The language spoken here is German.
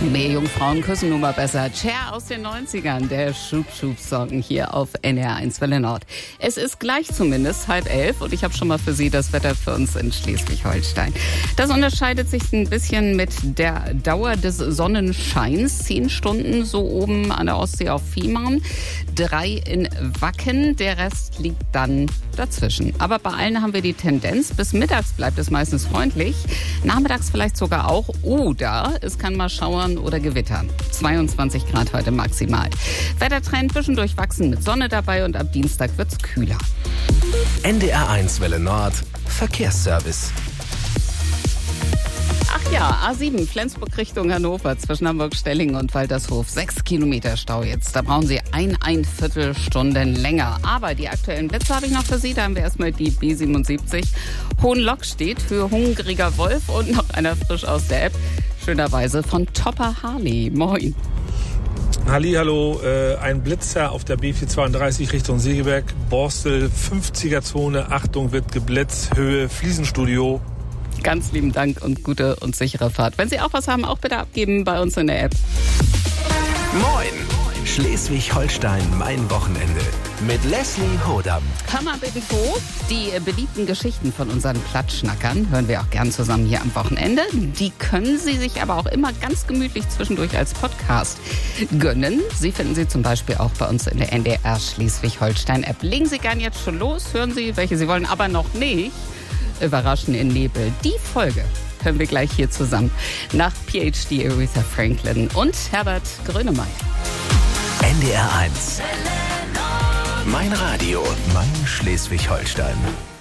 Meerjungfrauen küssen nun mal besser. Cher aus den 90ern, der Schub-Schub-Song hier auf NDR1 Welle Nord. Es ist gleich zumindest 10:30 und ich habe schon mal für Sie das Wetter für uns in Schleswig-Holstein. Das unterscheidet sich ein bisschen mit der Dauer des Sonnenscheins. 10 Stunden so oben an der Ostsee auf Fehmarn, 3 in Wacken, der Rest liegt dann dazwischen. Aber bei allen haben wir die Tendenz, bis mittags bleibt es meistens freundlich, nachmittags vielleicht sogar auch oder es kann mal schauern oder gewittern. 22 Grad heute maximal. Wettertrend zwischendurch wachsen mit Sonne dabei und ab Dienstag wird's kühler. NDR1 Welle Nord Verkehrsservice. Ach ja, A7, Flensburg Richtung Hannover, zwischen Hamburg-Stellingen und Waltershof. 6 Kilometer Stau jetzt. Da brauchen Sie ein Viertelstunden länger. Aber die aktuellen Plätze habe ich noch für Sie. Da haben wir erstmal die B77. Hohenlock-Stedt für Hungriger Wolf und noch einer frisch aus der App. Schönerweise von Topper Harley. Moin. Hallihallo, ein Blitzer auf der B432 Richtung Segeberg. Borstel, 50er-Zone. Achtung, wird geblitzt. Höhe Fliesenstudio. Ganz lieben Dank und gute und sichere Fahrt. Wenn Sie auch was haben, auch bitte abgeben bei uns in der App. Moin! Schleswig-Holstein, mein Wochenende. Mit Leslie Hodam. Hör mal bitte wo. Die beliebten Geschichten von unseren Plattschnackern hören wir auch gern zusammen hier am Wochenende. Die können Sie sich aber auch immer ganz gemütlich zwischendurch als Podcast gönnen. Sie finden sie zum Beispiel auch bei uns in der NDR Schleswig-Holstein-App. Legen Sie gern jetzt schon los, hören Sie, welche Sie wollen, aber noch nicht. Überraschen in Nebel. Die Folge hören wir gleich hier zusammen. Nach PhD Aretha Franklin und Herbert Grönemeyer. NDR1. Mein Radio, mein Schleswig-Holstein.